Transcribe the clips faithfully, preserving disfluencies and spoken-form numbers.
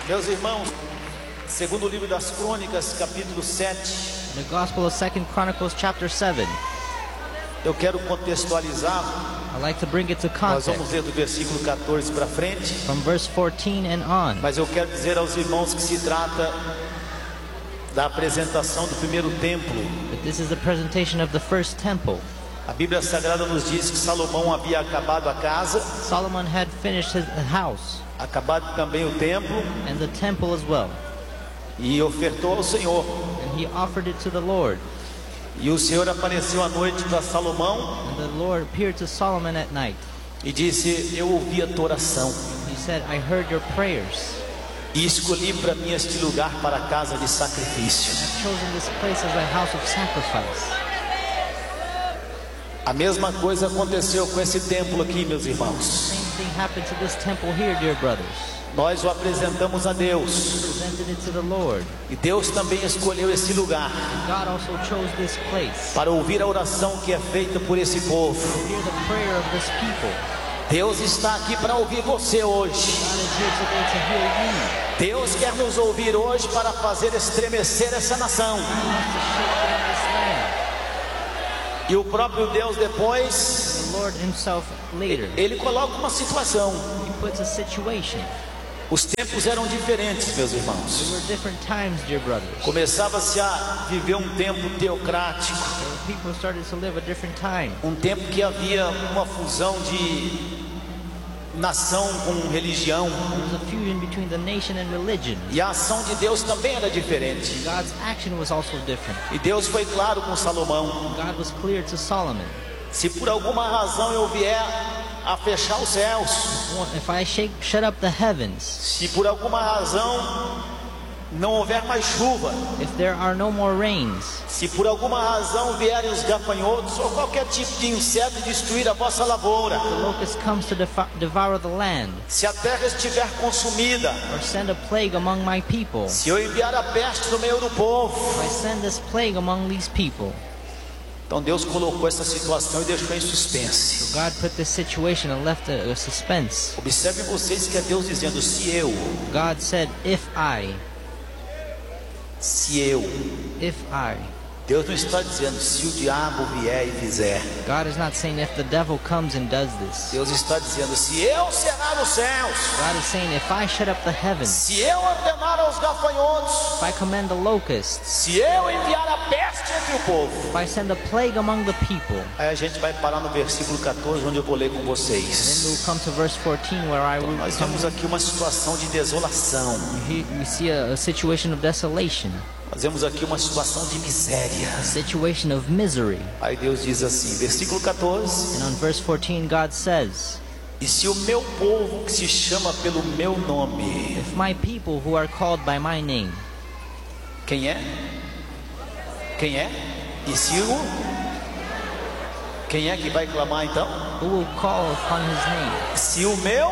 Meus irmãos, segundo o livro das Crônicas, capítulo sete. The Gospel of Second Chronicles, chapter seven. Eu quero contextualizar. I'd like to bring it to Nós vamos context ler do versículo quatorze para frente. from verse fourteen and on. Mas eu quero dizer aos irmãos que se trata da apresentação do primeiro templo. But this is the presentation of the first temple. A Bíblia Sagrada nos diz que Salomão havia acabado a casa, Solomon had finished his house acabado também o templo, and the temple as well, e ofertou ao Senhor. and he offered it to the Lord. E o Senhor apareceu à noite para Salomão And the Lord appeared to Solomon at night. e disse: eu ouvi a tua oração He said, I heard your prayers. e escolhi para mim este lugar para a casa de sacrifício. I've chosen this place as a house of sacrifice. A mesma coisa aconteceu com esse templo aqui, meus irmãos. Same thing happened to this temple here, dear brothers. Nós o apresentamos a Deus, Presented it to the Lord. e Deus também escolheu esse lugar And God also chose this place para ouvir a oração que é feita por esse povo. to hear the prayer of this people. Deus está aqui para ouvir você hoje. God is here today to hear you. Deus quer nos ouvir hoje para fazer estremecer essa nação. He wants to shake down this land. E o próprio Deus depois, The Lord himself later, ele coloca uma situação. he puts a situation. Os tempos eram diferentes, meus There irmãos. were different times, dear brothers. Começava-se a viver um tempo teocrático, People started to live a different time. um tempo que havia uma fusão de nação com religião, There was a fusion between the nation and religion. e a ação de Deus também era diferente. God's action was also different. E Deus foi claro com Salomão: God was clear to Solomon. se por alguma razão eu vier a fechar os céus, If I shake, shut up the heavens, se por alguma razão não houver mais chuva, if there are no more rains, se por alguma razão vierem os gafanhotos ou qualquer tipo de inseto destruir a vossa lavoura, the locust comes to defi- devour the land, se a terra estiver consumida, or send a plague among my people, se eu enviar a peste no meio do povo. if I send this plague among these people. Então Deus colocou essa situação e deixou em suspense. God put this situation and left a, a suspense. Observem vocês que é Deus dizendo: se eu, God said, if I, se eu. if I. Deus não está dizendo se o diabo vier e fizer. God is not saying if the devil comes and does this. Deus está dizendo: se eu cerrar os céus, God is saying, if I shut up the heavens, se eu ordenar aos gafanhotos, if I command the locusts, se eu enviar a peste entre o povo. if I send a plague among the people, Aí a gente vai parar no versículo quatorze, onde eu vou ler com then vocês. we'll come to verse fourteen where I will Nós come. temos aqui uma situação de desolação. Here we see a, a situation of desolation, Nós vemos aqui uma situação de miséria. a situation of misery. Aí Deus diz assim, versículo quatorze: And on verse fourteen, God says, e se o meu povo que se chama pelo meu nome, if my people who are called by my name, quem é? Quem é? E se o... Quem é que vai clamar então? who will call upon his name, Se o meu...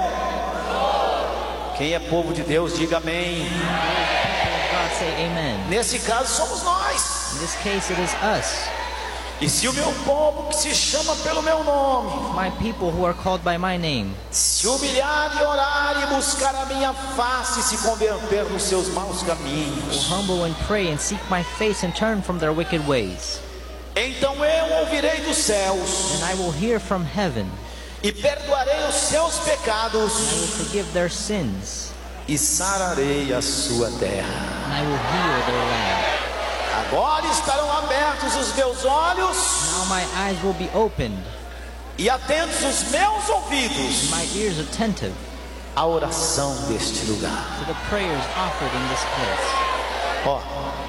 Quem é povo de Deus, diga amém. God say amen. Nesse caso somos nós. In this case it is us, E se o meu povo que se chama pelo meu nome my people who are called by my name, se humilhar e orar e buscar a minha face e se converter nos seus maus will caminhos, humble and pray and seek my face and turn from their wicked ways, então eu ouvirei dos céus then I will hear from heaven, e perdoarei os seus I will pecados forgive their sins, e sararei a sua terra. and I will heal their land. Agora estarão abertos os meus olhos Now my eyes will be opened, e atentos os meus ouvidos my ears attentive à oração deste lugar. to the prayers offered in this place. Ó,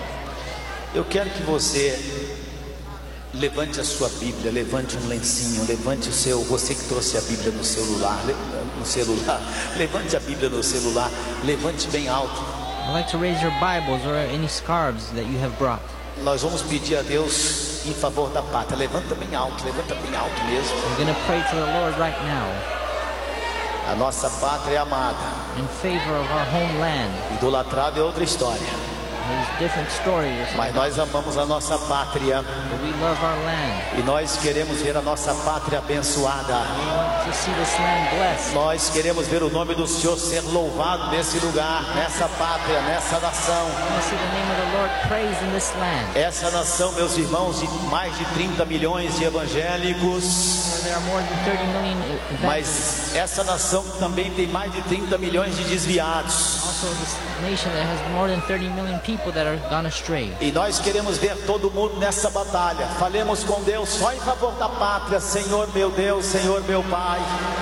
eu quero que você levante a sua Bíblia, levante um lencinho, levante o seu, você que trouxe a Bíblia no celular, le- no celular, levante a Bíblia no celular, levante bem alto. I'd like to raise your Bibles or any scarves that you have brought. Nós vamos pedir a Deus em favor da pátria. Levanta bem alto, levanta bem alto mesmo. We're going to pray to the Lord right now A nossa pátria é amada. in favor of our homeland. Idolatrado é outra história. There's different stories. Mas nós amamos a nossa pátria. But we love our land. E nós queremos ver a nossa pátria abençoada. We want to see this land blessed. Nós queremos ver o nome do Senhor ser louvado nesse lugar, nessa pátria, nessa nação. We want to see the name of the Lord praised in this land. Essa nação, meus irmãos, de mais de trinta milhões de evangélicos. There are more than thirty million evangelists. Mas essa nação também tem mais de trinta milhões de desviados. Also this nation that has more than thirty million people that are gone astray. E nós queremos ver todo mundo nessa batalha. Falemos com Deus só em favor da pátria, Senhor meu Deus, Senhor meu Pai.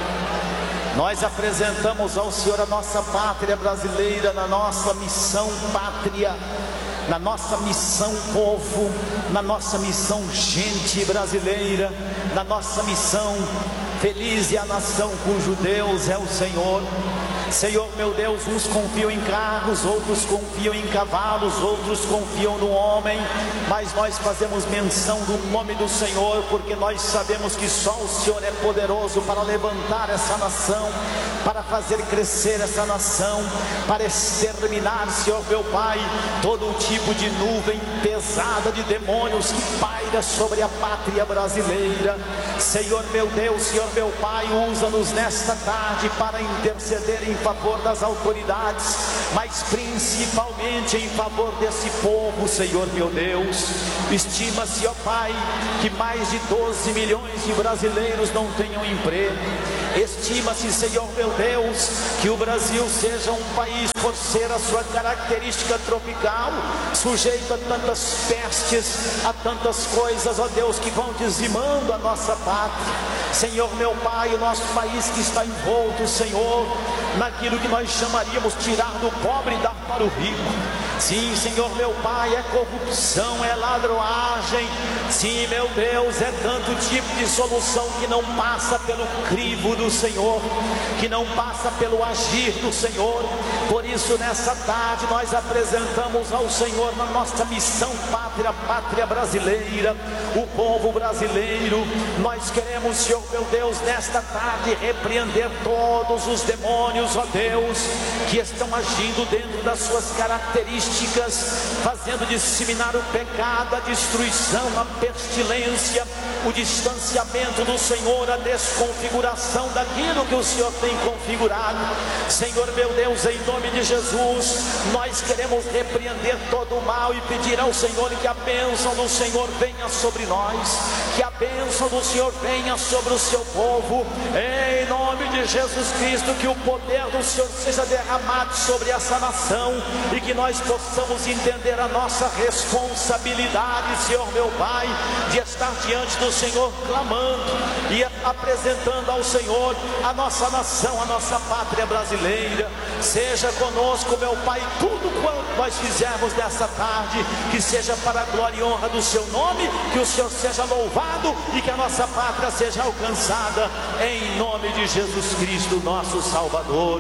Nós apresentamos ao Senhor a nossa pátria brasileira, na nossa missão pátria, na nossa missão povo, na nossa missão gente brasileira, na nossa missão feliz é a nação cujo Deus é o Senhor. Senhor meu Deus, uns confiam em carros, outros confiam em cavalos, outros confiam no homem, mas nós fazemos menção do nome do Senhor, porque nós sabemos que só o Senhor é poderoso para levantar essa nação, para fazer crescer essa nação, para exterminar, Senhor meu Pai, todo tipo de nuvem pesada de demônios que paira sobre a pátria brasileira. Senhor meu Deus, Senhor meu Pai, usa-nos nesta tarde para interceder em favor das autoridades, mas principalmente em favor desse povo, Senhor meu Deus. Estima-se, ó Pai, que mais de doze milhões de brasileiros não tenham emprego. Estima-se, Senhor meu Deus, que o Brasil seja um país, por ser a sua característica tropical, sujeito a tantas pestes, a tantas coisas, ó Deus, que vão dizimando a nossa pátria. Senhor meu Pai, o nosso país que está envolto, Senhor, naquilo que nós chamaríamos tirar do pobre e dar para o rico. Sim, Senhor meu Pai, é corrupção, é ladroagem. Sim, meu Deus, é tanto tipo de solução que não passa pelo crivo do Senhor, que não passa pelo agir do Senhor. Por isso, nessa tarde, nós apresentamos ao Senhor na nossa missão pátria, pátria brasileira, o povo brasileiro. Nós queremos, Senhor meu Deus, nesta tarde repreender todos os demônios, ó Deus, que estão agindo dentro das suas características, fazendo disseminar o pecado, a destruição, a pestilência, o distanciamento do Senhor, a desconfiguração daquilo que o Senhor tem configurado. Senhor meu Deus, em nome de Jesus, nós queremos repreender todo o mal e pedir ao Senhor que a bênção do Senhor venha sobre nós, que a bênção do Senhor venha sobre o seu povo, em nome de Jesus Cristo, que o poder do Senhor seja derramado sobre essa nação e que nós possamos entender a nossa responsabilidade, Senhor meu Pai, de estar diante do Senhor clamando e apresentando ao Senhor a nossa nação, a nossa pátria brasileira. Seja conosco, meu Pai, tudo quanto nós fizermos nessa tarde, que seja para a glória e honra do seu nome, que o Senhor seja louvado e que a nossa pátria seja alcançada, em nome de Jesus Cristo, nosso Salvador.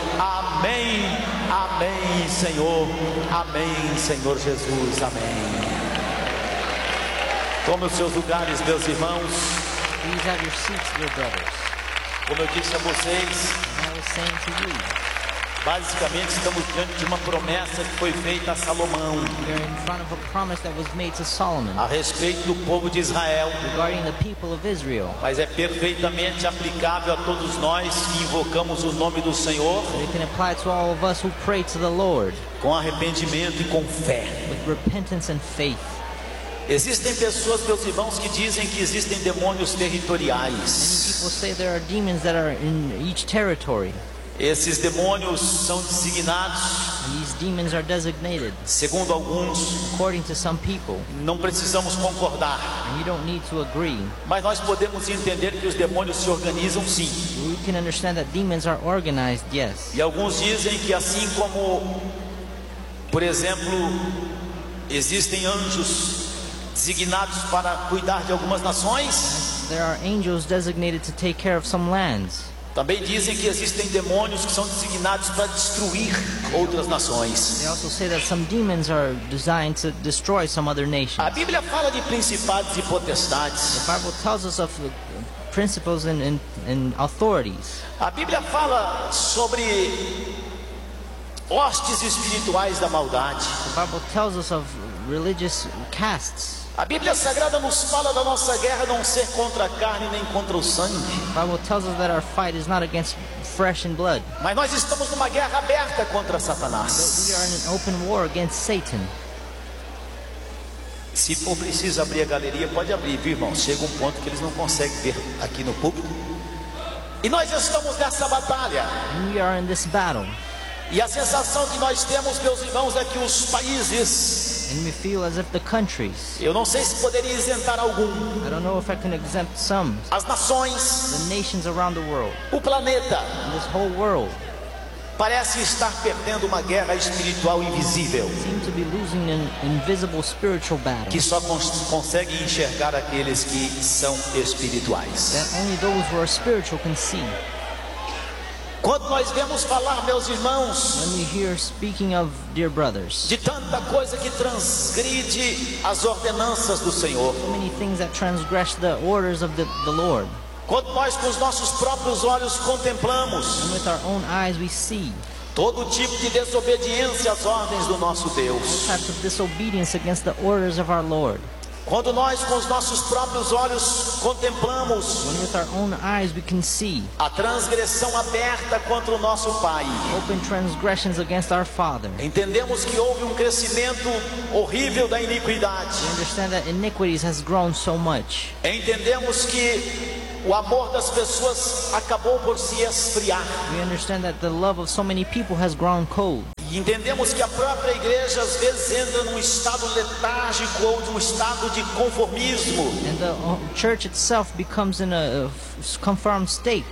Amém, amém, Senhor, amém, Senhor Jesus, amém. Tome os seus lugares, meus irmãos. Please have your seats, dear brothers. Como eu disse a vocês, And I was saying to you, basicamente estamos diante de uma promessa que foi feita a Salomão we are in front of a promise that was made to Solomon a respeito do povo de Israel, regarding the people of Israel. mas é perfeitamente aplicável a todos nós que invocamos o nome do Senhor It can apply to all of us who pray to the Lord com arrependimento e com fé. with repentance and faith. Existem pessoas, meus irmãos, que dizem que existem demônios Many territoriais. people say there are demons that are in each territory, Esses demônios são designados, and these demons are designated segundo alguns, according to some people, não precisamos concordar, and you don't need to agree. mas nós podemos entender que os demônios se organizam sim. We can understand that demons are organized, yes. E alguns dizem que assim como, por exemplo, existem anjos designados para cuidar de algumas nações, There are angels designated to take care of some lands. também dizem que existem demônios que são designados para destruir outras nações. They also say that some demons are designed to destroy some other nation. A Bíblia fala de principados e potestades. The Bible tells us of uh, principles and, and, and authorities. A Bíblia fala sobre hostes espirituais da maldade. The Bible tells us of religious castes. A Bíblia Sagrada nos fala da nossa guerra não ser contra a carne nem contra o sangue. The Bible tells us that our fight is not against flesh and blood. Mas nós estamos numa guerra aberta contra Satanás. We are in an open war against Satan. Se for preciso abrir a galeria, pode abrir, viu, irmão? Chega um ponto que eles não conseguem ver aqui no público. E nós estamos nessa batalha. And we are in this battle. E a sensação que nós temos, meus irmãos, é que os países, And we feel as if the countries, eu não sei se poderia isentar algum, I don't know if I can exempt some, as nações, the nations around the world, o planeta, this whole world, parece estar perdendo uma guerra espiritual invisível, seem to be losing an invisible spiritual battle que só cons consegue enxergar aqueles que são espirituais. that only those who are spiritual can see. Quando nós vemos falar, meus irmãos, When we hear speaking of dear brothers, de tanta coisa que transgride as ordenanças do Senhor, so many things that transgress the orders of the, the Lord, quando nós com os nossos próprios olhos contemplamos and with our own eyes we see todo tipo de desobediência às ordens do nosso Deus, types of disobedience against the orders of our Lord, quando nós com os nossos próprios olhos contemplamos when with our own eyes we can see a transgressão aberta contra o nosso Pai, open transgressions against our Father, entendemos que houve um crescimento horrível da iniquidade, we understand that iniquities has grown so much. entendemos que o amor das pessoas acabou por se esfriar, We understand that the love of so many people has grown cold. e entendemos que a própria igreja às vezes entra num estado letárgico ou num estado de conformismo, And the uh, church itself becomes in a, a conformed state.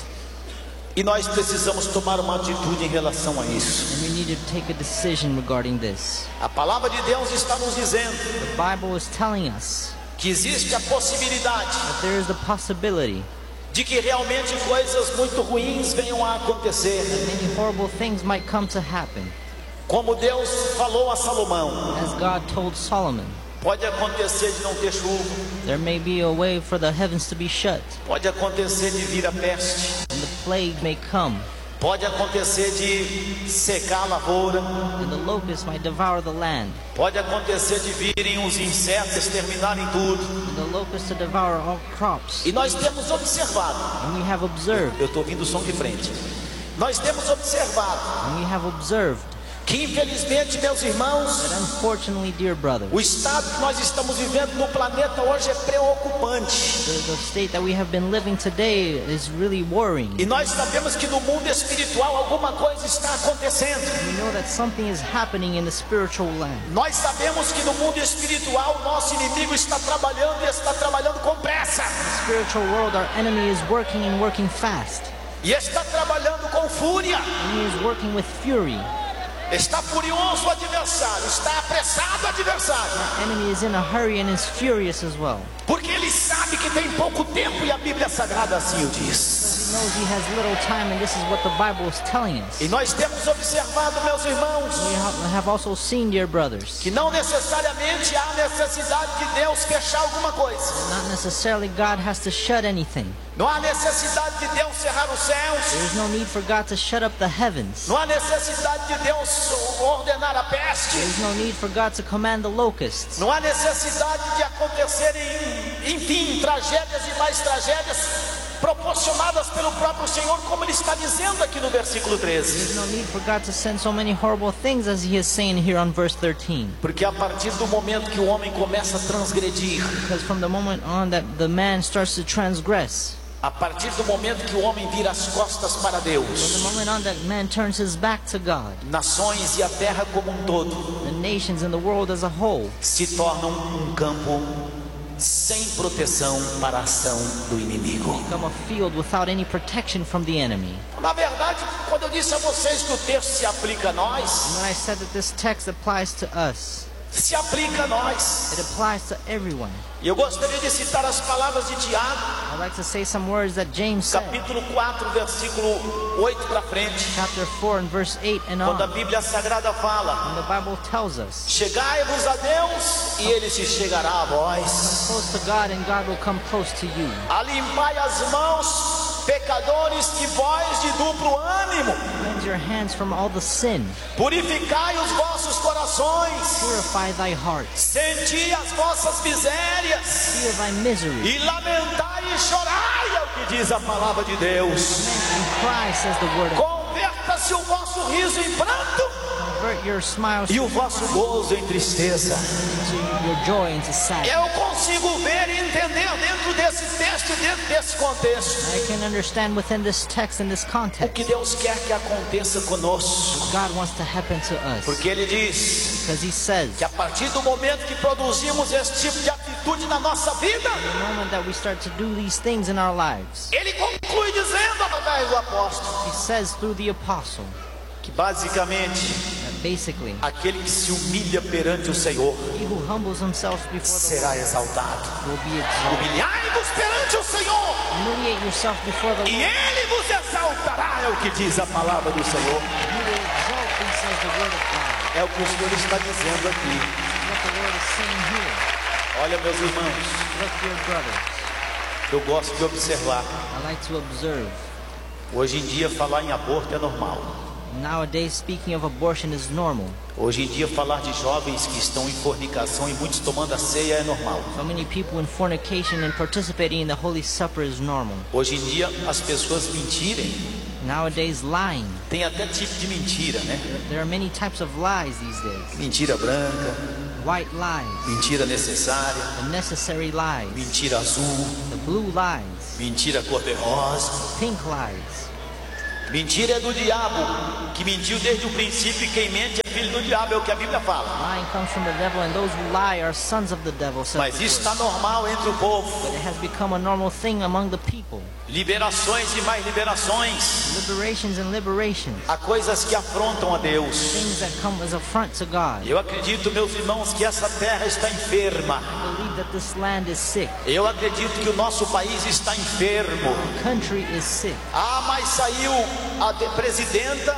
e nós precisamos tomar uma atitude em relação a isso. And we need to take a decision regarding this. A palavra de Deus está nos dizendo The Bible is telling us que existe a possibilidade that there is the possibility de que realmente coisas muito ruins venham a acontecer, many horrible things might come to happen. como Deus falou a Salomão. As God told Solomon, Pode acontecer de não ter chuva, there may be a way for the heavens to be shut, pode acontecer de vir a peste, and the plague may come, pode acontecer de secar a lavoura, and the locust might devour the land, pode acontecer de virem os insetos terminarem tudo. and the locust to devour all crops. E nós temos observado, And we have observed, eu estou ouvindo o som de frente, nós temos observado and we have observed que infelizmente, meus irmãos, that unfortunately, dear brothers, o estado que nós estamos vivendo no planeta hoje é preocupante. the, the state that we have been living today is really worrying. E nós sabemos que no mundo espiritual alguma coisa está acontecendo. We know that something is happening in the spiritual land. Nós sabemos que no mundo espiritual o nosso inimigo está trabalhando e está trabalhando com pressa. The spiritual world, our enemy is working and working fast. E está trabalhando com fúria. And he is working with fury. Está furioso o adversário, está apressado o adversário. Our enemy is in a hurry and is furious as well. Porque ele sabe que tem pouco tempo e a Bíblia Sagrada assim o diz. He knows he has little time, and this is what the Bible is telling us. E nós temos observado, meus irmãos, We ha- have also seen, dear brothers, que não necessariamente há necessidade de Deus fechar alguma coisa. not necessarily God has to shut anything. Não há necessidade de Deus cerrar os céus. There's no need for God to shut up the heavens. Não há necessidade de Deus ordenar a peste. There's no need for God to command the locusts. Não há necessidade de acontecerem, enfim, tragédias e mais tragédias proporcionadas pelo próprio Senhor, como Ele está dizendo aqui no versículo treze. There's no need for God to send so many horrible things, as He is saying here on verse thirteen. Porque a partir do momento que o homem começa a transgredir, Because from the moment on that the man starts to transgress, a partir do momento que o homem vira as costas para from the Deus, moment on that man turns his back to God, nações e a terra como um todo the nations and the world as a whole se tornam um campo sem proteção para a ação do inimigo. become a field without any protection from the enemy. Na verdade, quando eu disse a vocês que o texto se aplica a nós, And when I said that this text applies to us, se aplica a nós. it applies to everyone. E eu gostaria de citar as palavras de Tiago, I'd like to say some words that James said, capítulo quatro, versículo oito para frente, chapter four and verse eight and quando a on. Bíblia Sagrada fala: And the Bible tells us, chegai-vos a Deus e Ele se chegará a vós. close to God and God will come close to you. Alimpai as mãos pecadores, que vós de duplo ânimo, Cleanse your hands from all the sin. purificai os vossos corações, Purify thy heart. senti as vossas misérias, Feel thy misery. e lamentai e chorai, é o que diz a palavra de Deus. And cry, says the word of God. Converta-se o vosso riso em pranto, Convert your smiles e o vosso gozo em tristeza. to your joy into sadness. Eu consigo ver e entender dentro desse texto, dentro desse contexto, I can understand within this text and this o context que Deus quer que aconteça conosco, what God wants to happen to us. porque Ele diz Because he says, que a partir do momento que produzimos esse tipo de atitude na nossa vida, the moment that we start to do these things in our lives, Ele conclui dizendo através do apóstolo he says through the apostle, que basicamente that basically, aquele que se humilha perante o Senhor he who humbles himself before the será exaltado. Lord will be exalted. Humilhai-vos perante o Senhor Humiliate yourself before the e Lord. Ele vos exaltará, é o que diz a palavra do Senhor. He will exalt thee, says the word of God. É o que o Senhor está dizendo aqui. What the Lord is saying here. Olha, meus irmãos, Look, dear brothers, eu gosto de observar. I like to observe. Hoje em dia falar em aborto é normal. Nowadays, speaking of abortion is normal. Hoje em dia falar de jovens que estão em fornicação e muitos tomando a ceia é normal. So many people in fornication and participating in the Holy Supper is normal. Hoje em dia as pessoas mentirem. Nowadays, lying. Tem até tipo de mentira, né? There are many types of lies these days. Mentira branca, White lies, mentira necessária, the necessary lies, mentira azul, the blue lies, mentira cor-de-rosa. pink lies. Mentira é do diabo, que mentiu desde o princípio, e quem mente é filho do diabo, é o que a Bíblia fala. Lying comes from the devil, and those who lie are sons of the devil, says Mas the isso word. está normal entre o povo. But it has become a normal thing among the people. Liberações e mais liberações. Liberations and liberations. Há coisas que afrontam a Deus. Things that come as affront to God. Eu acredito, meus irmãos, que essa terra está enferma. I believe that this land is sick. Eu acredito que o nosso país está enfermo. The country is sick. Ah, mas saiu a de- presidenta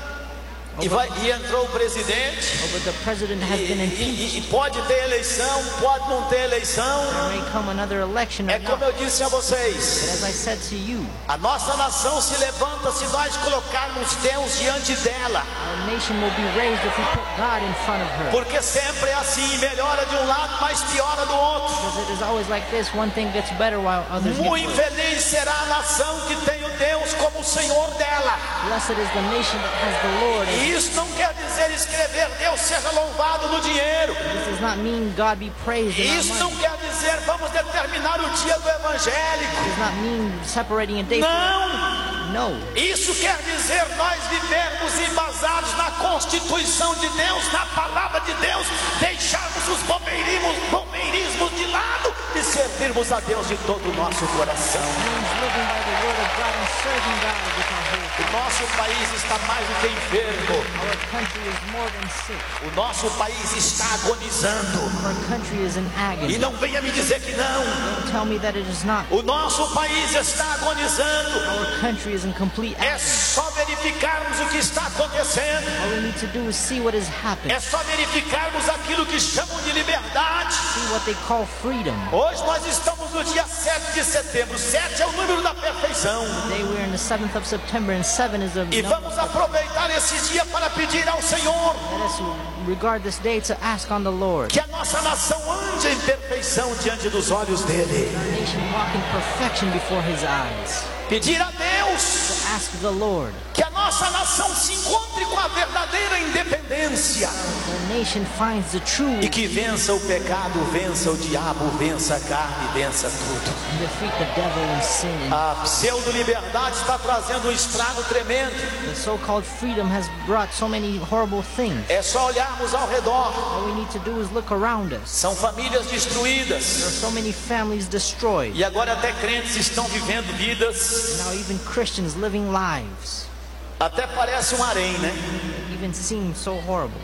e, vai, e entrou o presidente. Oh, but the president E, has been impeached. e- e pode ter eleição, pode não ter eleição. There may come another election É or como not. eu disse a But vocês. as I said to you, A nossa nação se levanta se nós colocarmos Deus diante dela. our nation will be raised if we put God in front of her. Porque sempre é assim, melhora de um lado, mas piora do outro. Because it is always like this, one thing gets better while others get Muito worse. infeliz será a nação que tem o Deus como o Senhor dela. Blessed is the nation that has the Lord. E isso não quer dizer escrever Deus seja louvado no dinheiro. This does not mean God be praised in E our isso money. não quer dizer vamos determinar o dia do evangélico. It does not mean separating a day for Não. No. Isso quer dizer nós vivermos embasados na Constituição de Deus, na palavra de Deus, deixarmos os bobeirismos, bobeirismos de lado e servirmos a Deus de todo o nosso coração. It means living by the word of God and serving God with our whole O heart. nosso país está mais do que enfermo. Our country is more than sick. O nosso país está agonizando. Our country is in E agony. não venha me dizer que não. Don't tell me that it is not. O nosso país está agonizando. Our country is in complete É agony. só verificarmos o que está acontecendo. All we need to do is see what is happening. É só verificarmos aquilo que chamam de liberdade. See what they call freedom. Hoje nós estamos no dia sete de setembro. sete é o número da perfeição. Today we're in the seventh of September and seven is the E number. vamos aproveitar esse dia para pedir ao Senhor Let us regard this day to ask on the Lord. que a nossa nação ande em perfeição diante dos olhos dele. Our nation walk in perfection before his eyes. Pedir a Deus Ask the Lord. que a nossa nação se encontre com a verdadeira independência The nation finds the true e que vença o pecado, vença o diabo, vença a carne, vença tudo. and defeat the devil and sin. A pseudo-liberdade está trazendo um estrago tremendo. The so-called freedom has brought so many horrible things. É só olharmos ao redor. All we need to do is look around us. São famílias There are destruídas. so many families destroyed. E agora até crentes estão vivendo vidas. Now even Christians living lives Até parece um harém, né? even seem so horrible.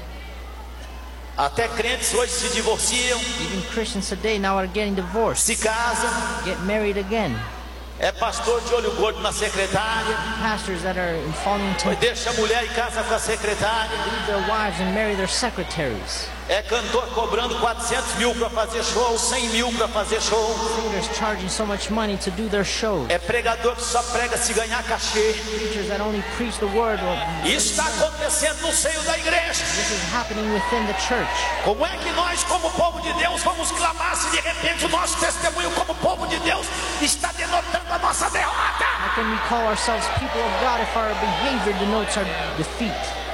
Até crentes hoje se divorciam, Even Christians today now are getting divorced, se casam, get married again, É pastor de olho gordo na secretária. Pastors that are falling into Deixa a mulher em casa com a secretária. leave their wives and marry their secretaries. É cantor cobrando quatrocentos mil para fazer show, cem mil para fazer show. Singers charging so much money to do their shows. É pregador que só prega se ganhar cachê. Preachers that only preach the word. Isso está acontecendo no seio da igreja. This is happening within the church. Como é que nós, como povo de Deus, vamos clamar se de repente o nosso testemunho como povo de Deus está denotando a nossa derrota? How can we call ourselves people of God if our behavior denotes our defeat?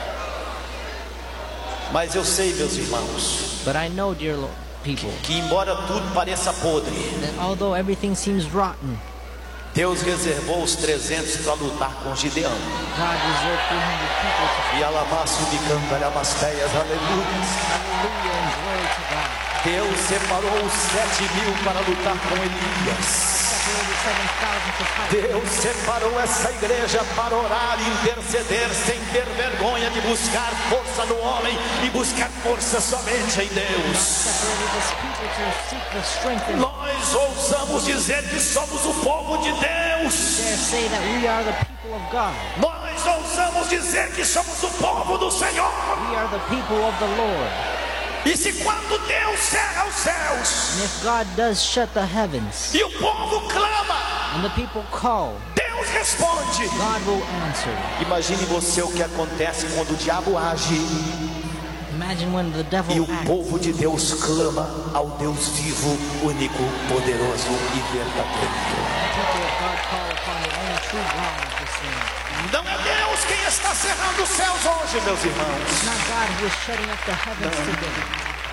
Mas eu sei, meus irmãos, But I know, dear Lord, people, que embora tudo pareça podre, that although everything seems rotten, Deus reservou os trezentos para lutar com Gideão. God reserved three hundred people to E alamaço me canta, alabasteias, aleluia. hallelujah and glory to God. Deus separou os sete mil para lutar com Elias. Separated seven thousand to fight. Deus separou essa igreja para orar e interceder sem ter vergonha de buscar força no homem e buscar força somente em Deus. Separated this people to seek the strength and Nós ousamos dizer que somos o povo de Deus. dare say that we are the people of God. Nós ousamos dizer que somos o povo do Senhor. We are the people of the Lord. E se quando Deus cerra os céus And if God does shut the heavens e o povo clama, and the people call, Deus responde. God will answer. Imagine você o que acontece quando o diabo age Imagine when the e devil o acts povo de Deus clama ao Deus vivo, único, poderoso e verdadeiro. people of God call upon the only true God of this land. Não é Deus quem está cerrando os céus hoje, meus irmãos. It's not God who is shutting up the heavens today.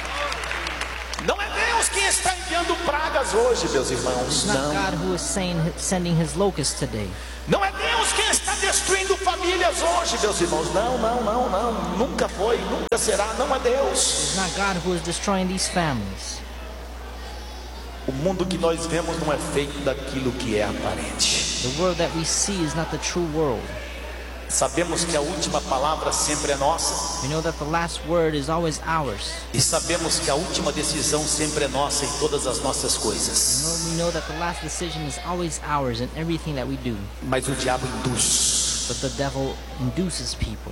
Não é Deus quem está enviando pragas hoje, meus irmãos. It's not Não. God who is saying, sending his locusts today. Não é Deus quem está destruindo famílias hoje, meus irmãos. Não, não, não, não. Nunca foi, nunca será. Não é Deus. It's not God who is destroying these families. O mundo que nós vemos não é feito daquilo que é aparente. The world that we see is not the true world. Sabemos que a última palavra sempre é nossa. We know that the last word is always ours. E sabemos que a última decisão sempre é nossa em todas as nossas coisas. We know that the last decision is always ours in everything that we do. Mas o diabo induz. But the devil induces people.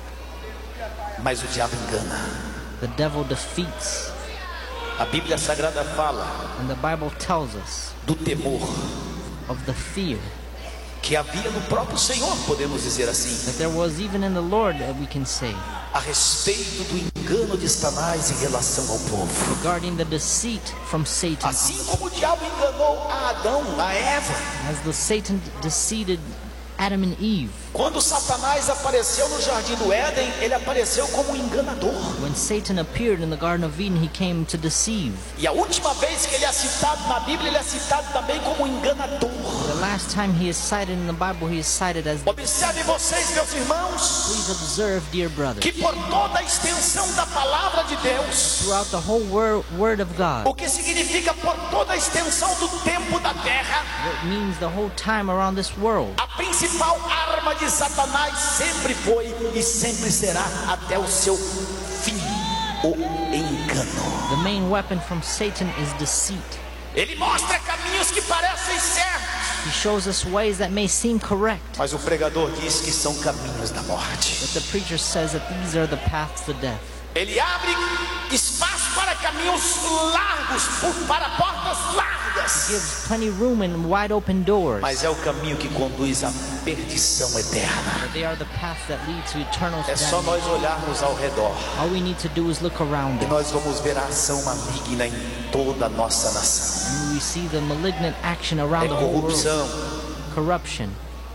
Mas o diabo engana. The devil defeats. A Bíblia Sagrada fala And the Bible tells us do temor of the fear que havia no próprio Senhor, podemos dizer assim, that there was even in the Lord, that we can say, a respeito do engano de Satanás em relação ao povo. regarding the deceit from Satan. Assim como o diabo enganou a Adão, a Eva, As the Satan deceived Adam and Eve. quando Satanás apareceu no jardim do Éden, ele apareceu como um enganador. When Satan appeared in the Garden of Eden, he came to deceive. E a última vez que ele é citado na Bíblia, ele é citado também como um enganador. The last time he is cited in the Bible, he is cited as, Observem vocês, meus irmãos, please observe, dear brothers, que por toda a extensão da palavra de Deus, throughout the whole word, word of God, o que significa por toda a extensão do tempo da terra, it means the whole time around this world. a principal arma de Satanás sempre foi e sempre será até o seu fim, o engano. The main weapon from Satan is deceit. Ele mostra caminhos que parecem certos, He shows us ways that may seem correct, mas o pregador diz que são caminhos da morte. but the preacher says that these are the paths to death. Ele abre espaço para caminhos largos, para portas largas, Gives plenty room and wide open doors, mas é o caminho que conduz à perdição eterna. but they are the paths that lead to eternal É só damnation. nós olharmos ao redor All we need to do is look around e us, nós vamos ver a ação maligna em toda a nossa nação. and we see the malignant action É around the whole world. corrupção. Corruption.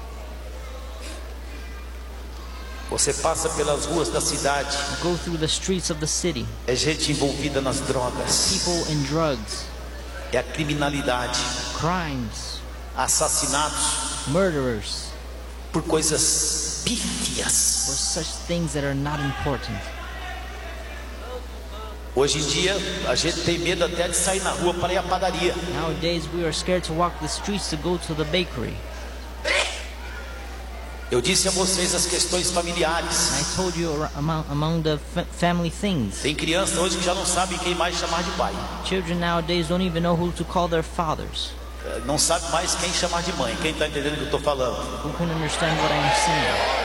Você passa pelas ruas da cidade, Go through the streets of the city. é gente envolvida nas drogas, People in drugs, é a criminalidade, crimes, assassinatos murderers, por coisas or pífias. such things that are not important. Hoje em dia, a gente tem medo até de sair na rua para ir à padaria. Nowadays, we are scared to walk the streets to go to the bakery. Eu disse a vocês as questões familiares. I told you ar- among, among the fa- family things. Tem criança hoje que já não sabe quem mais chamar de pai. Children nowadays don't even know who to call their fathers. não sabe mais quem chamar de mãe. Quem está entendendo o que eu estou falando? Who can understand what I'm saying?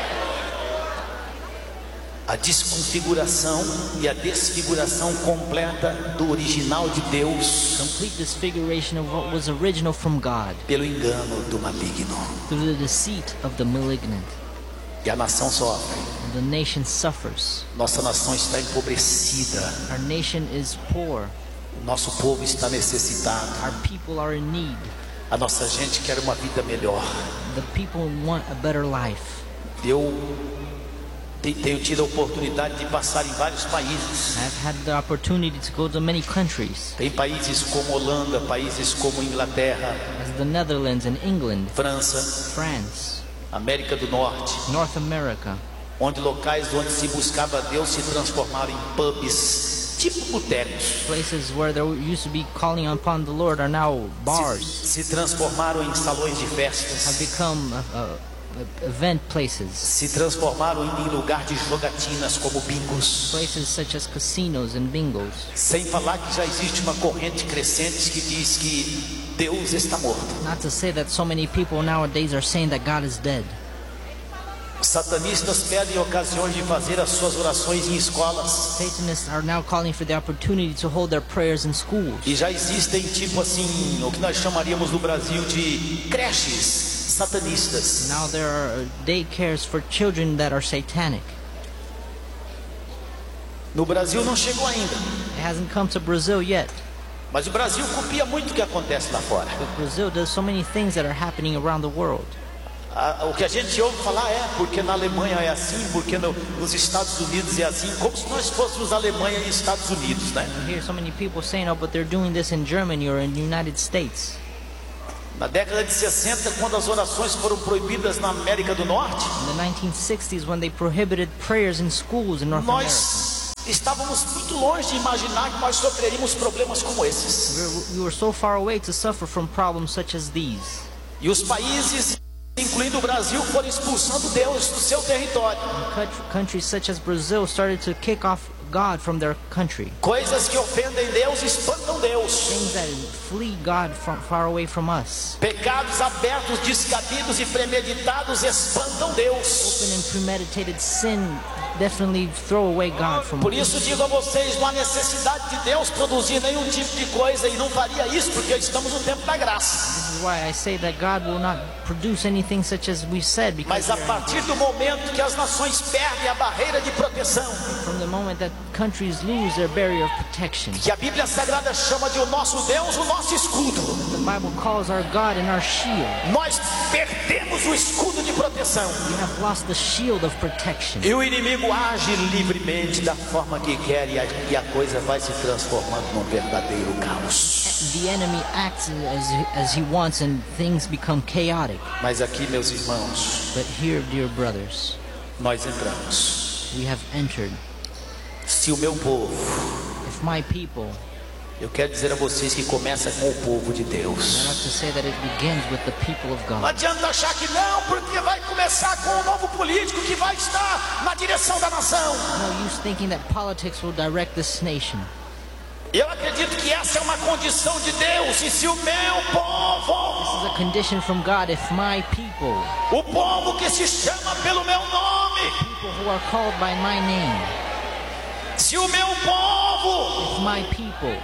A desconfiguração e a desfiguração completa do original de Deus, Complete disfiguration of what was original from God pelo engano do maligno. through the deceit of the malignant. E a nação sofre. The nation suffers. Nossa nação está empobrecida. Our nation is poor. Nosso povo está necessitado. Our people are in need. A nossa gente quer uma vida melhor. The people want a better life. Eu tenho tido a oportunidade de passar em vários países. I've had the opportunity to go to many countries, Tem países como Holanda, países como Inglaterra, as the Netherlands and England, França, France, América do Norte, North America, onde locais onde se buscava Deus se transformaram em pubs, tipo botecos. places where there used to be calling upon the Lord are now bars, Se, se transformaram em salões de have festas. become uh, uh, event places, Se transformaram em lugar de jogatinas como bingos. places such as casinos and bingos. Sem falar que já existe uma corrente crescente que diz que Deus está morto. Not to say that so many people nowadays are saying that God is dead. Satanistas pedem ocasiões de fazer as suas orações em escolas. Satanists are now calling for the opportunity to hold their prayers in schools. E já existem tipo assim, o que nós chamaríamos no Brasil de creches satanistas. Now there are daycares for children that are satanic. No Brasil não chegou ainda, It hasn't come to Brazil yet, mas o Brasil copia muito o que acontece lá fora. but Brazil does so many things that are happening around the world. Ah, o que a gente ouve falar é porque na Alemanha é assim, porque no, nos Estados Unidos é assim, como se nós fôssemos Alemanha e Estados Unidos, né? You hear so many people saying, oh, but they're doing this in Germany or in the United States. Na década de sessenta, quando as orações foram proibidas na América do Norte, In the nineteen sixties, when they prohibited prayers in schools in North America, nós estávamos muito longe de imaginar que nós sofreríamos problemas como esses. we were, we were so far away to suffer from problems such as these. E os países, incluindo o Brasil, foram expulsando Deus do seu território. Country- Countries such as Brazil started to kick off God from their country. Coisas que ofendem Deus espantam Deus. Things that flee God from far away from us. Pecados abertos, descabidos e premeditados espantam Deus. Open and premeditated sin definitely throw away God from Por us. isso digo a vocês, não há necessidade de Deus produzir nenhum tipo de coisa, e não faria isso porque estamos no tempo da graça. This is why I say that God will not produce anything such as we said, because Mas a we are- partir do momento que as nações perdem a barreira de proteção, from the moment that countries lose their barrier of protection, que a Bíblia Sagrada chama de o nosso Deus, o nosso escudo, the Bible calls our God and our shield. nós perdemos o escudo de proteção. We have lost the shield of protection. E o inimigo age livremente da forma que quer, e a, e a coisa vai se transformando num verdadeiro caos. The enemy acts as, as he wants and things become chaotic. Mas aqui, meus irmãos, But here, dear brothers, nós entramos. we have entered. Se o meu povo, If my people, eu quero dizer a vocês que começa com o povo de I Deus. have to say that it begins with the people of Não God. adianta achar que não, porque vai começar com um novo político que vai estar na direção da nação. No use thinking that politics will direct this nation. Eu acredito que essa é uma condição de Deus. E se o meu povo, This is a condition from God. If my people, o povo que se chama pelo meu nome, people who are called by my name, se o meu povo if my people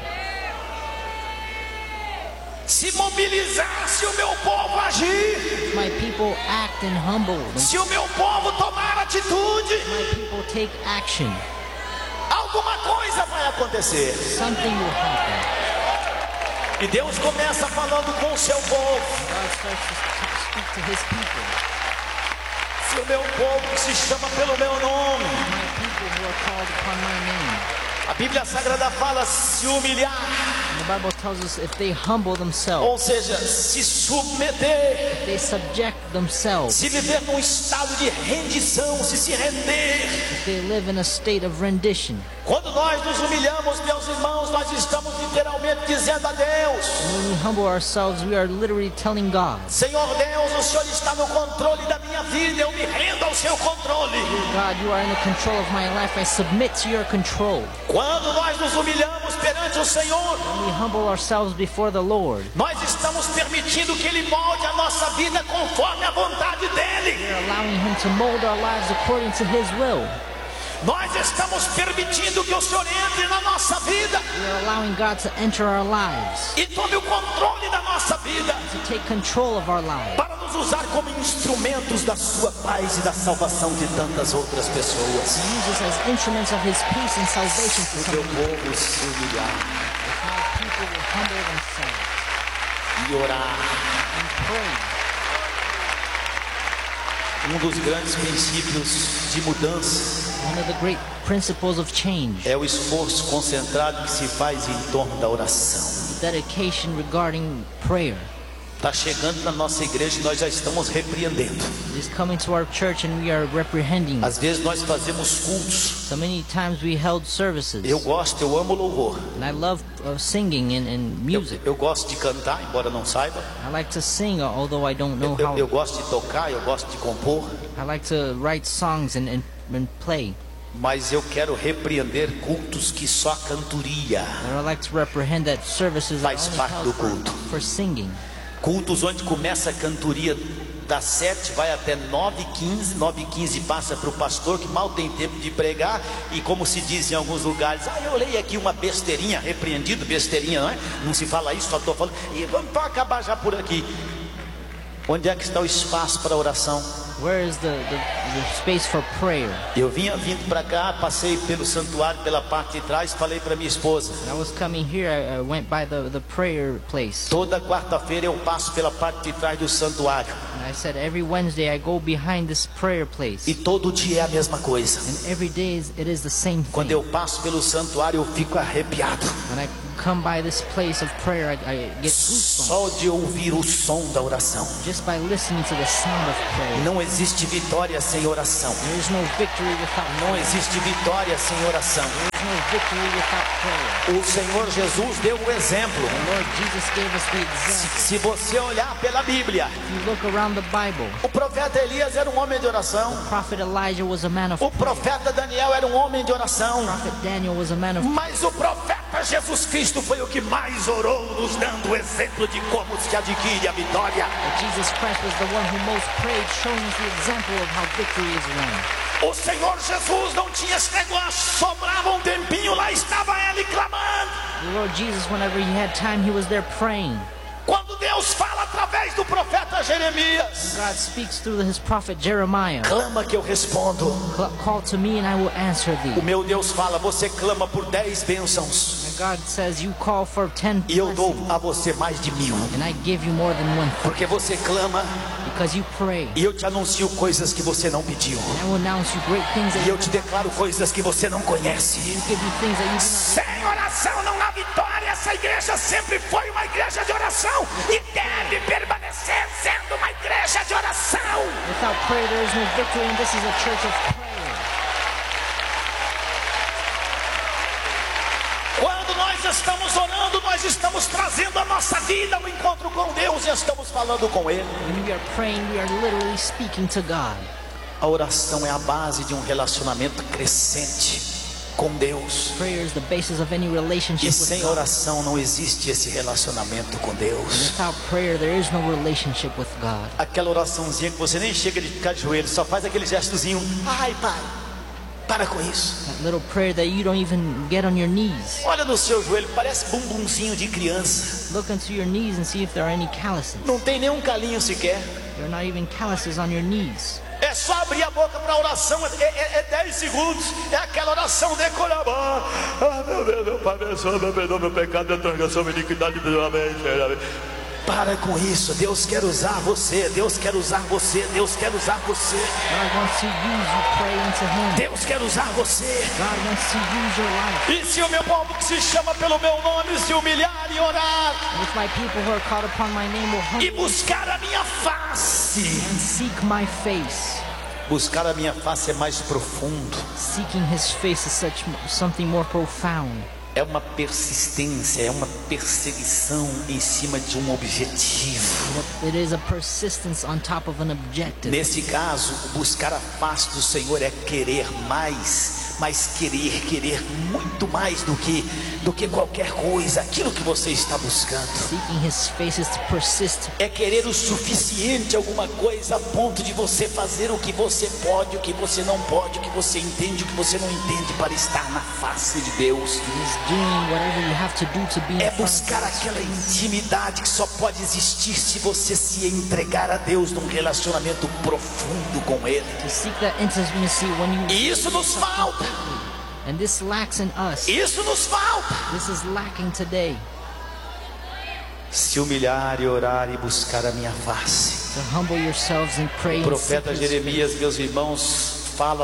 se mobilizar, se o meu povo agir, my people act and humble, se o meu povo tomar atitude, my people take action, alguma coisa vai acontecer. something will happen. E Deus começa falando com o seu povo. God starts to speak to his people. Se o meu povo que se chama pelo meu nome, My people who are called upon my name. a Bíblia Sagrada fala se humilhar, The Bible tells us if they humble themselves, ou seja, se submeter, if they subject themselves, se viver num estado de rendição, se se render. if they live in a state of rendition. Quando nós nos humilhamos, meus irmãos, nós estamos literalmente dizendo a Deus: When we humble ourselves, we are literally telling God, Senhor Deus, o Senhor está no controle da minha vida, eu me rendo ao seu controle. God, you are in the control of my life. I submit to your control. Quando nós nos humilhamos perante o Senhor, When we we humble ourselves before the Lord, nós estamos permitindo que Ele molde a nossa vida conforme a vontade dEle. we're allowing Him to mold our lives according to His will. Nós estamos permitindo que o Senhor entre na nossa vida We are allowing God to enter our lives, e tome o controle da nossa vida, to take control of our lives, para nos usar como instrumentos da sua paz e da salvação de tantas outras pessoas. to use us as instruments of His peace and salvation for O so teu many. povo se humilhar If my people will humble themselves e orar. and pray. Um dos grandes princípios de mudança One of the great principles of change, é o esforço concentrado que se faz em torno da oração. dedication regarding prayer. Está chegando na nossa igreja e nós já estamos repreendendo. It is coming to our church and we are reprehending. Às vezes nós fazemos cultos. So many times we held services. Eu gosto, eu amo louvor. And I love uh, singing and, and Eu, music. eu gosto de cantar, embora não saiba. I like to sing, although I don't know Eu, how. eu gosto de tocar, eu gosto de compor. I like to write songs and, and, and play. Mas eu quero repreender cultos que só cantoria. And I like to reprehend that services are Faz only parte do held for, culto. for singing. Cultos onde começa a cantoria das sete, vai até nove e quinze, nove e quinze passa para o pastor que mal tem tempo de pregar. E como se diz em alguns lugares, ah, eu leio aqui uma besteirinha, repreendido, besteirinha, não é? Não se fala isso, só estou falando. E vamos para acabar já por aqui. Onde é que está o espaço para oração? Where is the, the, the space for prayer? Eu vinha vindo para cá, passei pelo santuário, pela parte de trás, falei para minha esposa. When I was coming here, I, I went by the, the prayer place. Toda quarta-feira eu passo pela parte de trás do santuário. And I said, every Wednesday I go behind this prayer place. E todo dia é a mesma coisa. And every day is, it is the same Quando thing. eu passo pelo santuário, eu fico arrepiado. When I come by this place of prayer, I, I get goosebumps. Só de ouvir o som da oração. Just by listening to the sound of prayer. Não existe vitória sem oração. There is no victory without Não prayer. existe vitória sem oração. There is no victory without prayer. O Senhor Jesus deu o exemplo. The Lord Jesus gave us the Se, example. se você olhar pela Bíblia, If you look around the Bible, o profeta Elias era um homem de oração. Prophet Elijah was a man of O prayer. profeta Daniel era um homem de oração. Prophet Daniel was a man of prayer. Mas o profeta Jesus Cristo foi o que mais orou, nos dando o exemplo de como se adquire a vitória. But Jesus Christ was the one who most prayed, showing us the example of how victory is won. O Senhor Jesus não tinha esse negócio, sobrava um tempinho, lá estava ele clamando. The Lord Jesus, whenever he had time, he was there praying. Quando Deus fala através do profeta Jeremias, God speaks through his prophet Jeremiah. clama que eu respondo. Cl- Call to me and I will answer O thee. meu Deus fala, você clama por dez bênçãos And God says, you call for ten e eu dou blessings, a você mais de mil. and I give you more than one thing. Porque você clama Because you pray. e eu te anuncio coisas que você não pediu. And I will announce you great things that E you eu te declaro coisas que você não conhece. will give you things that you do not. Sem oração não há vitória. Essa igreja sempre foi uma igreja de oração e deve permanecer sendo uma igreja de oração. Without prayer, there is no victory, and this is a church of prayer. Quando nós estamos orando, nós estamos trazendo a nossa vida ao encontro com Deus e estamos falando com Ele. When we are praying, we are literally speaking to God. A oração é a base de um relacionamento crescente com Deus. Prayer is the basis of any relationship E with sem God. oração não existe esse relacionamento com Deus. Without prayer, there is no relationship with God. Aquela oraçãozinha que você nem chega de ficar de joelho, só faz aquele gestozinho. Ai, pai, para com isso. That little prayer that you don't even get on your knees. Olha no seu joelho, parece bumbumzinho de criança. Look into your knees and see if there are any calluses. Não tem nenhum calinho sequer. There are not even calluses on your knees. É só abrir a boca para oração, é, é, é dez segundos. É aquela oração decorada. Ah, meu Deus, meu Pai, abençoa, meu perdoa, meu pecado, minha transgressão, minha iniquidade, amém. Para com isso, Deus quer usar você, Deus quer usar você, Deus quer usar você. God wants to use you praying to Him. Deus quer usar você. God wants to use your life. E se o meu povo que se chama pelo meu nome se humilhar e orar And if my people who are called upon my name will e humbly buscar a minha face. and seek my face. Buscar a minha face é mais profundo. Seeking His face is such something more profound. É uma persistência, é uma perseguição em cima de um objetivo. It is a persistence on top of an objective. Nesse caso, buscar a face do Senhor é querer mais, mas querer, querer muito mais do que do que qualquer coisa, aquilo que você está buscando. Seeking his face is to persist. É querer o suficiente, alguma coisa a ponto de você fazer o que você pode, o que você não pode, o que você entende, o que você não entende, para estar na face de Deus. It is doing whatever you have to do to be in É front of buscar God's aquela face. intimidade que só pode existir se você se entregar a Deus num relacionamento profundo com Ele. To seek that intimacy when you E isso nos falta. and this lacks in us. Isso nos falta. This is lacking today. Se humilhar e orar e buscar a minha face. To humble yourselves and pray O and seek profeta his Jeremias, face. meus irmãos, fala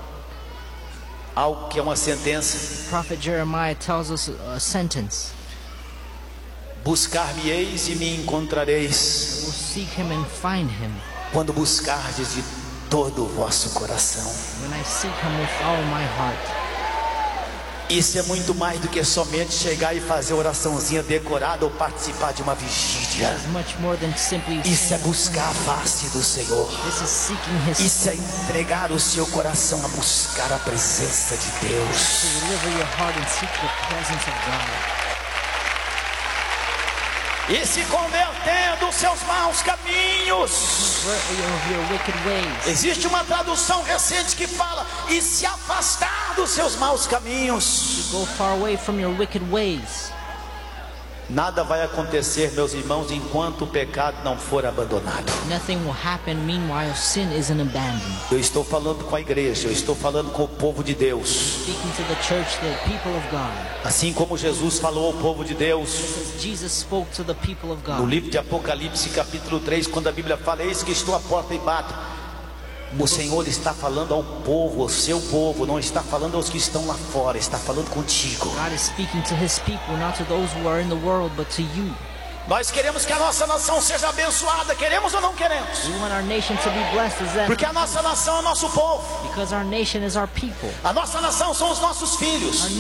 algo que é uma sentença. Prophet Jeremiah tells us a sentence. Buscar-me-eis e me encontrareis, We'll seek him and find him quando buscardes de todo o vosso coração. when I seek him with all my heart. Isso é muito mais do que somente chegar e fazer oraçãozinha decorada ou participar de uma vigília. It's much more than simply Isso é saying, buscar a face do Senhor. this is seeking his Isso é face. entregar o seu coração a buscar a presença de To Deus. deliver your heart and seek the presence of God. E se convertendo os seus maus caminhos. Convert of your wicked ways. Existe uma tradução recente que fala: e se afastar dos seus maus caminhos. Go far away from your wicked ways. Nada vai acontecer, meus irmãos, enquanto o pecado não for abandonado. Nothing will happen meanwhile sin isn't abandoned. Eu estou falando com a igreja, eu estou falando com o povo de Deus. Speaking to the church, the people of God. Assim como Jesus falou ao povo de Deus As Jesus spoke to the people of no God. livro de Apocalipse, capítulo três, quando a Bíblia fala: eis que estou à porta e bato. O Senhor está falando ao povo, ao seu povo, não está falando aos que estão lá fora, está falando contigo. God is speaking to his people, not to those who are in the world, but to you. Nós queremos que a nossa nação seja abençoada, queremos ou não queremos? We want our nation to be blessed as that, Porque a nossa nação é o nosso povo, because our nation is our people. a nossa nação são os nossos filhos.